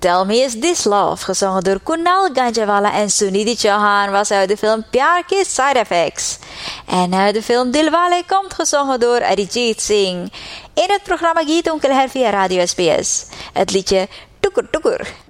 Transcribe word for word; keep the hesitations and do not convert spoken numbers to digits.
Tell Me Is This Love, gezongen door Kunal Ganjawala en Sunidhi Chauhan, was uit de film Pyar Ke Side Effects. En uit de film Dilwale komt, gezongen door Arijit Singh. In het programma Geet Onkel Her via Radio S B S. Het liedje Tukur Tukur.